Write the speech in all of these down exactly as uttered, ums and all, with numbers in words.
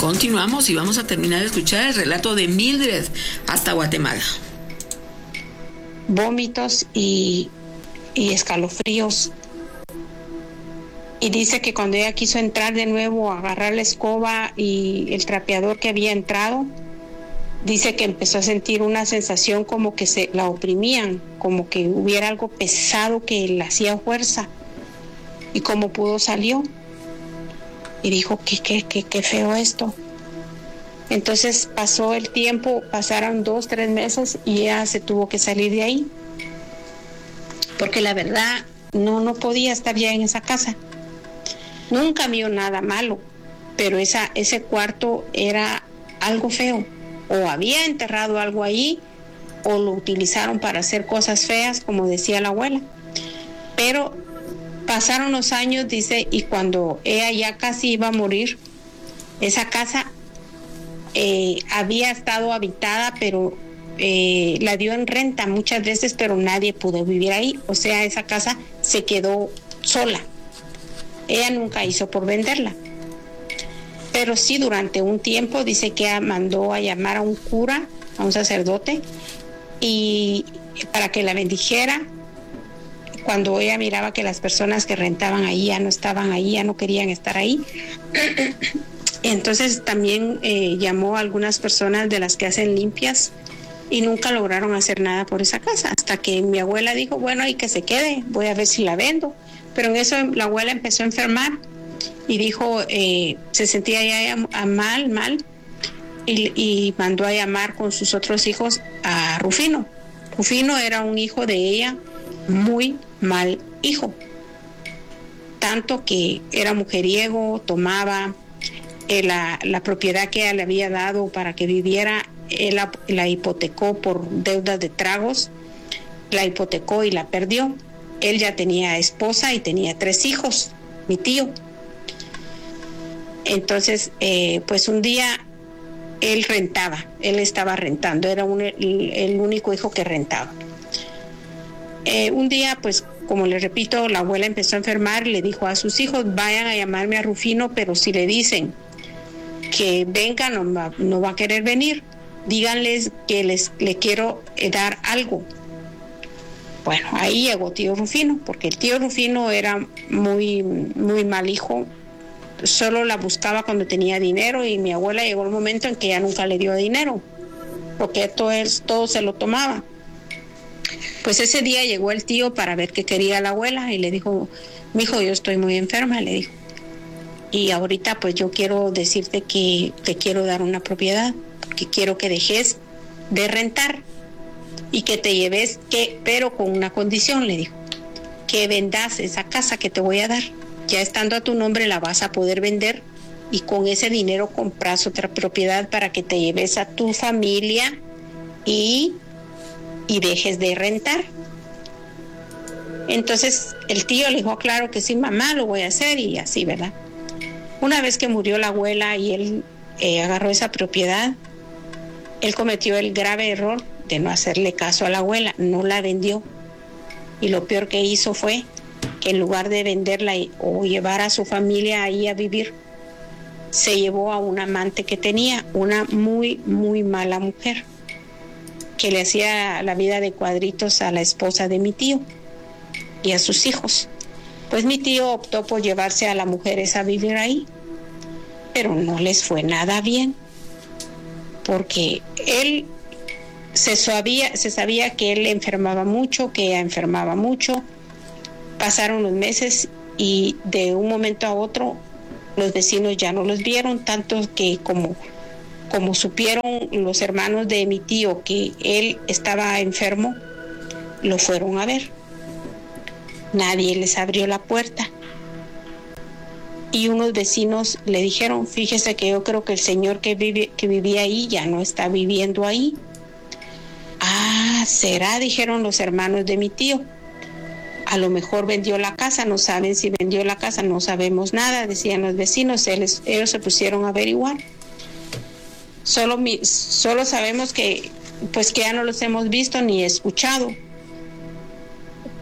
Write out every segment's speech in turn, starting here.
Continuamos y vamos a terminar de escuchar el relato de Mildred hasta Guatemala. Vómitos y, y escalofríos. Y dice que cuando ella quiso entrar de nuevo a agarrar la escoba y el trapeador que había entrado, dice que empezó a sentir una sensación como que se la oprimían, como que hubiera algo pesado que le hacía fuerza. Y como pudo salió. Y dijo, qué, qué, qué, qué feo esto. Entonces pasó el tiempo, pasaron dos, tres meses y ella se tuvo que salir de ahí. Porque la verdad, no, no podía estar ya en esa casa. Nunca vio nada malo, pero esa, ese cuarto era algo feo. O había enterrado algo ahí, o lo utilizaron para hacer cosas feas, como decía la abuela. Pero pasaron los años, dice, y cuando ella ya casi iba a morir, esa casa eh, había estado habitada, pero eh, la dio en renta muchas veces, pero nadie pudo vivir ahí. O sea, esa casa se quedó sola. Ella nunca hizo por venderla. Pero sí, durante un tiempo dice que ella mandó a llamar a un cura, a un sacerdote, y para que la bendijera. Cuando ella miraba que las personas que rentaban ahí ya no estaban ahí, ya no querían estar ahí. Entonces también eh, llamó a algunas personas de las que hacen limpias y nunca lograron hacer nada por esa casa. Hasta que mi abuela dijo, bueno, y que se quede, voy a ver si la vendo. Pero en eso la abuela empezó a enfermar y dijo, eh, se sentía ya a mal, mal, y, y mandó a llamar con sus otros hijos a Rufino. Rufino era un hijo de ella, muy mal hijo, tanto que era mujeriego, tomaba eh, la, la propiedad que ella le había dado para que viviera, él la, la hipotecó por deudas de tragos, la hipotecó y la perdió. Él ya tenía esposa y tenía tres hijos, mi tío. Entonces, eh, pues un día él rentaba, él estaba rentando, era un, el, el único hijo que rentaba. Eh, un día, pues, como les repito, la abuela empezó a enfermar, le dijo a sus hijos, vayan a llamarme a Rufino, pero si le dicen que venga, no va, no va a querer venir, díganles que les, le quiero eh, dar algo. Bueno, ahí llegó tío Rufino, porque el tío Rufino era muy, muy mal hijo, solo la buscaba cuando tenía dinero, y mi abuela llegó el momento en que ya nunca le dio dinero, porque todo, es, todo se lo tomaba. Pues ese día llegó el tío para ver qué quería la abuela y le dijo, mijo, yo estoy muy enferma, le dijo. Y ahorita pues yo quiero decirte que te quiero dar una propiedad, que quiero que dejes de rentar y que te lleves, que, pero con una condición, le dijo, que vendas esa casa que te voy a dar. Ya estando a tu nombre la vas a poder vender y con ese dinero compras otra propiedad para que te lleves a tu familia y... y dejes de rentar. Entonces el tío le dijo, claro que sí, mamá, lo voy a hacer, y así, ¿verdad? Una vez que murió la abuela y él eh, agarró esa propiedad, él cometió el grave error de no hacerle caso a la abuela, no la vendió. Y lo peor que hizo fue que en lugar de venderla o llevar a su familia ahí a vivir, se llevó a un amante que tenía, una muy, muy mala mujer, que le hacía la vida de cuadritos a la esposa de mi tío y a sus hijos. Pues mi tío optó por llevarse a las mujeres a vivir ahí, pero no les fue nada bien, porque él se sabía, se sabía que él enfermaba mucho, que ella enfermaba mucho. Pasaron los meses y de un momento a otro los vecinos ya no los vieron, tanto que como Como supieron los hermanos de mi tío que él estaba enfermo, lo fueron a ver. Nadie les abrió la puerta. Y unos vecinos le dijeron, fíjese que yo creo que el señor que, vive, que vivía ahí ya no está viviendo ahí. Ah, será, dijeron los hermanos de mi tío. A lo mejor vendió la casa, no saben si vendió la casa, no sabemos nada, decían los vecinos. Ellos, ellos se pusieron a averiguar. Solo, solo sabemos que pues que ya no los hemos visto ni escuchado.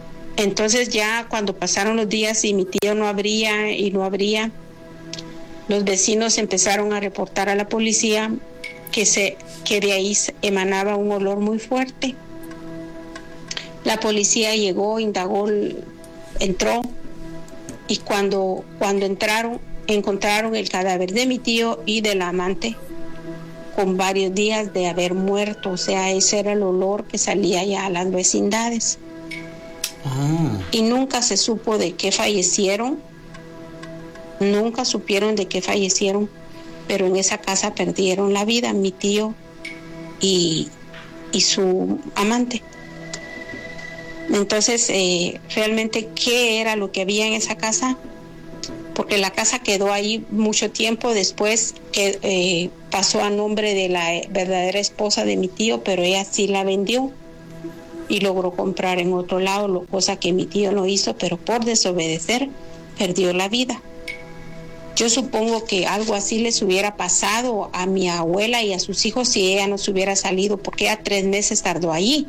Entonces ya cuando pasaron los días y mi tío no abría y no abría, Los vecinos empezaron a reportar a la policía que, se, que de ahí emanaba un olor muy fuerte. La policía llegó, indagó, entró y cuando, cuando entraron encontraron el cadáver de mi tío y de la amante con varios días de haber muerto. O sea, ese era el olor que salía ya a las vecindades. Oh. Y nunca se supo de qué fallecieron, nunca supieron de qué fallecieron, pero en esa casa perdieron la vida mi tío y, y su amante. Entonces, eh, realmente, ¿qué era lo que había en esa casa? Porque la casa quedó ahí mucho tiempo después, que eh, pasó a nombre de la verdadera esposa de mi tío, pero ella sí la vendió y logró comprar en otro lado, cosa que mi tío no hizo, pero por desobedecer perdió la vida. Yo supongo que algo así les hubiera pasado a mi abuela y a sus hijos si ella no se hubiera salido, porque ella tres meses tardó allí.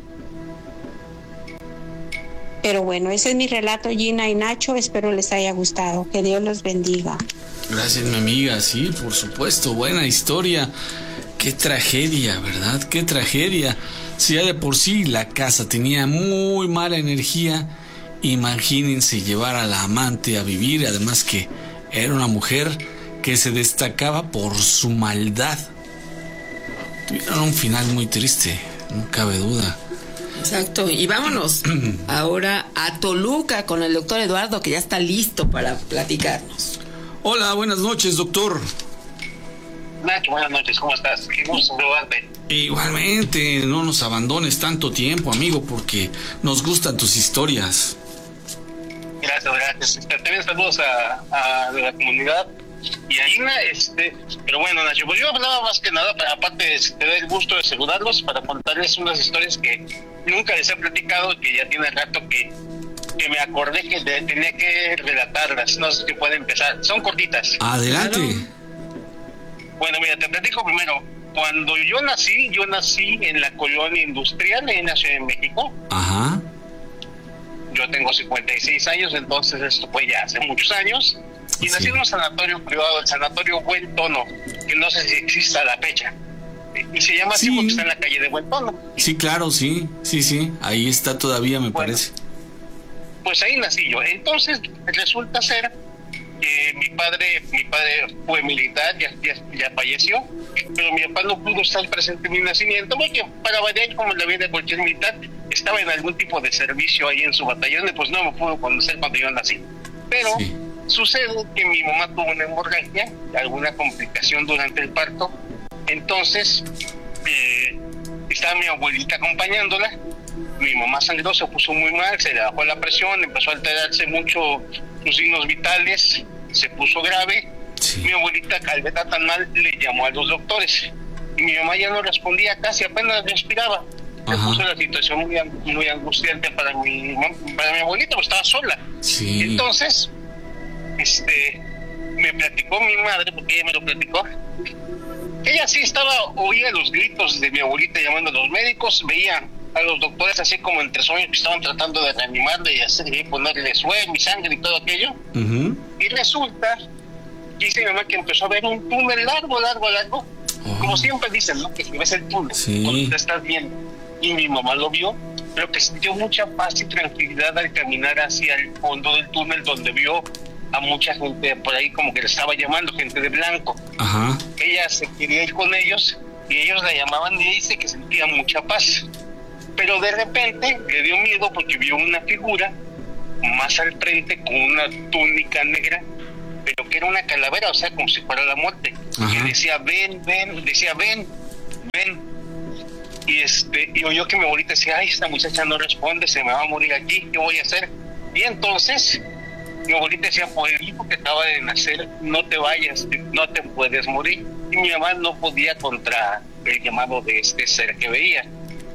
Pero bueno, ese es mi relato, Gina y Nacho. Espero les haya gustado. Que Dios los bendiga. Gracias, mi amiga. Sí, por supuesto. Buena historia. Qué tragedia, ¿verdad? Qué tragedia. Si ya de por sí la casa tenía muy mala energía, imagínense llevar a la amante a vivir. Además que era una mujer que se destacaba por su maldad. Tuvieron un final muy triste, no cabe duda. Exacto, y vámonos ahora a Toluca con el doctor Eduardo, que ya está listo para platicarnos. Hola, buenas noches, doctor. Nacho, buenas noches, ¿cómo estás? Qué gusto saludarte. Igualmente, no nos abandones tanto tiempo, amigo, porque nos gustan tus historias. Gracias, gracias. También saludos a, a la comunidad y a Ina, este, pero bueno, Nacho, pues yo hablaba más que nada, aparte de tener el gusto de saludarlos, para contarles unas historias que nunca les he platicado, que ya tiene rato que, que me acordé que de, tenía que relatarlas. No sé si puede empezar, son cortitas. Adelante. Claro. Bueno, mira, te platico primero. Cuando yo nací, yo nací en la colonia industrial en la Ciudad de México. Ajá. Yo tengo cincuenta y seis años, entonces esto fue ya hace muchos años. Y nací sí. en un sanatorio privado, el Sanatorio Buen Tono, que no sé si existe a la fecha. Y se llama así sí. porque está en la calle de Buen Tono. Sí, claro, sí, sí, sí, ahí está todavía, me bueno, parece. Pues ahí nací yo. Entonces resulta ser que mi padre, mi padre fue militar, ya, ya, ya falleció, pero mi papá no pudo estar presente en mi nacimiento, porque para variar, como en la vida de cualquier militar, estaba en algún tipo de servicio ahí en su batallón, y pues no me pudo conocer cuando yo nací. Pero sí. sucede que mi mamá tuvo una hemorragia, alguna complicación durante el parto. Entonces eh, estaba mi abuelita acompañándola, mi mamá sangró, se puso muy mal, se le bajó la presión, empezó a alterarse mucho sus signos vitales, se puso grave. Sí. Mi abuelita, al verla tan mal, le llamó a los doctores y mi mamá ya no respondía, casi apenas respiraba. Se puso la situación muy, muy angustiante para mi, para mi abuelita, pues estaba sola. Sí. Entonces este me platicó mi madre, porque ella me lo platicó, ella sí estaba, oía los gritos de mi abuelita llamando a los médicos, veía a los doctores así como entre sueños que estaban tratando de reanimarle y hacer y ponerle suero y sangre y todo aquello. Uh-huh. Y resulta que dice mi mamá que empezó a ver un túnel largo, largo, largo, oh. como siempre dicen, ¿no? Que si ves el túnel, sí. cuando te estás viendo. Y mi mamá lo vio, pero que sintió mucha paz y tranquilidad al caminar hacia el fondo del túnel, donde vio a mucha gente por ahí como que le estaba llamando, gente de blanco. Ajá. Ella se quería ir con ellos y ellos la llamaban y dice que sentía mucha paz. Pero de repente le dio miedo porque vio una figura más al frente con una túnica negra, pero que era una calavera, o sea, como si fuera la muerte. Ajá. Y decía, ven, ven, decía, ven, ven. Y este y oyó que mi abuelita decía, ay, esta muchacha no responde, se me va a morir aquí, ¿qué voy a hacer? Y entonces mi abuelita decía, por el hijo que acaba de nacer, no te vayas, no te puedes morir. Y mi mamá no podía contra el llamado de este ser que veía.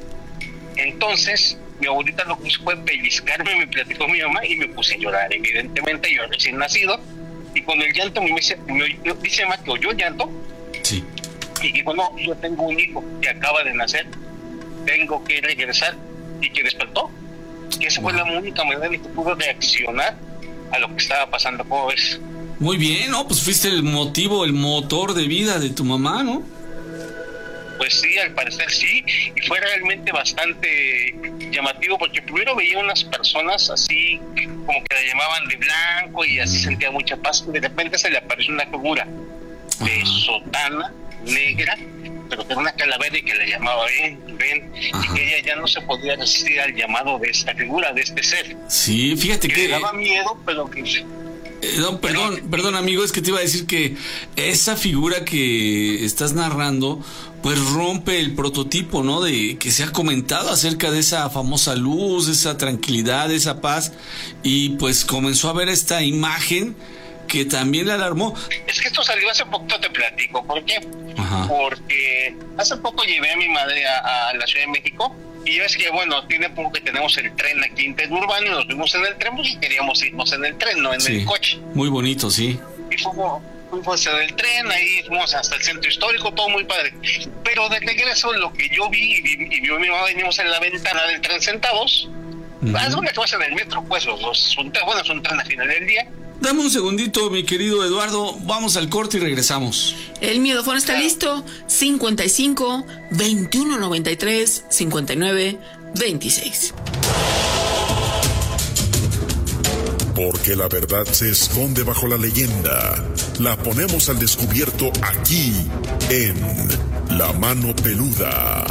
Entonces mi abuelita lo que hizo fue pellizcarme, me platicó mi mamá y me puse a llorar. Evidentemente yo recién nacido, y con el llanto me dice, me, dice mamá que oyó llanto. Sí. Y dijo, no, yo tengo un hijo que acaba de nacer, tengo que regresar, y que despertó. Que esa wow. fue la única manera en que pudo reaccionar a lo que estaba pasando. ¿Cómo ves? Muy bien, ¿no? Pues fuiste el motivo, el motor de vida de tu mamá, ¿no? Pues sí, al parecer sí, y fue realmente bastante llamativo porque primero veía unas personas así como que la llamaban de blanco y así sentía mucha paz, y de repente se le apareció una figura de Ajá. sotana negra, pero que era una calavera y que le llamaba ven, ven, Ajá. y que ella ya no se podía resistir al llamado de esta figura, de este ser, Sí, fíjate que que... le daba miedo, pero que... Eh, no, perdón, perdón amigo, es que te iba a decir que esa figura que estás narrando pues rompe el prototipo, ¿no? De que se ha comentado acerca de esa famosa luz, esa tranquilidad, esa paz, y pues comenzó a ver esta imagen que también le alarmó. Es que esto salió hace poco, te platico, ¿por qué? Ajá. Porque hace poco llevé a mi madre a, a la Ciudad de México y ya ves que, bueno, tiene poco que tenemos el tren aquí interurbano y nos fuimos en el tren y queríamos irnos en el tren, no en Sí, el coche. muy bonito, sí. Y fuimos, fuimos en el tren, ahí fuimos hasta el centro histórico, todo muy padre. Pero de regreso lo que yo vi y, vi, y vio mi mamá, veníamos en la ventana del tren sentados. Uh-huh. Es una que vas en el metro, pues, los, los, son, bueno, es un tren al final del día. Dame un segundito, mi querido Eduardo, vamos al corte y regresamos. El miedofón está listo. cincuenta y cinco, veintiuno noventa y tres, cincuenta y nueve, veintiséis. Porque la verdad se esconde bajo la leyenda. La ponemos al descubierto aquí, en La Mano Peluda.